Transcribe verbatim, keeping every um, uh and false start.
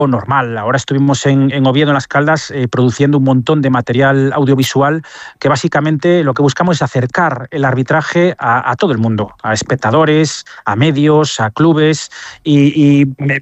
normal. Ahora estuvimos en, en Oviedo, en Las Caldas, eh, produciendo un montón de material audiovisual que básicamente lo que buscamos es acercar el arbitraje a, a todo el mundo, a espectadores, a medios, a clubes, y, y